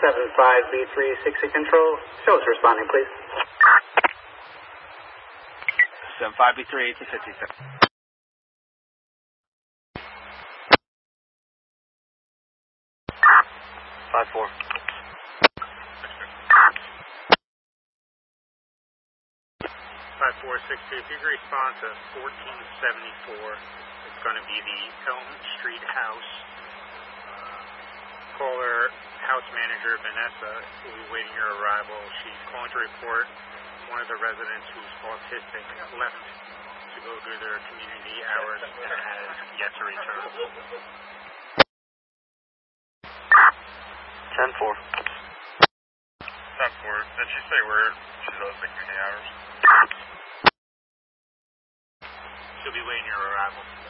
75B360 control. Show us responding, please. 75B3 1850. 5-4. 5462, if you could respond to 1474, it's going to be the Elm Street house. Caller, house manager Vanessa, will be waiting your arrival. She's calling to report one of the residents who's autistic left to go through their community hours and has yet to return. 10-4. 10-4. Did she say where she does the community hours? She'll be waiting your arrival.